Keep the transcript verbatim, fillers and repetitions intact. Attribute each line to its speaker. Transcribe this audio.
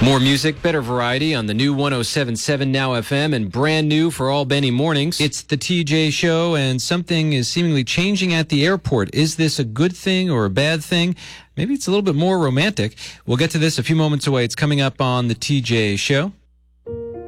Speaker 1: More music, better variety on the new one oh seven point seven Now F M and brand new for all Benny mornings. It's the T J Show, and something is seemingly changing at the airport. Is this a good thing or a bad thing? Maybe it's a little bit more romantic. We'll get to this a few moments away. It's coming up on the T J Show.